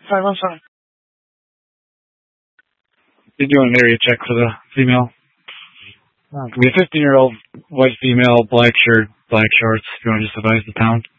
517. You're doing an area check for the female. It could be a 15-year-old white female, black shirt, black shorts. If you want to just advise the town.